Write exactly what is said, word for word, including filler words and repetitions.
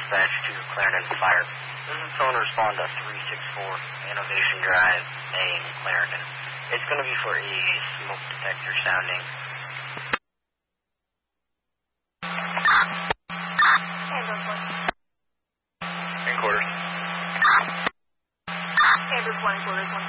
dispatch to Clarendon Fire. This is phone respond to three six four Innovation Drive, A in Clarendon. It's going to be for a smoke detector sounding. In quarters. Ambers one and quarters one.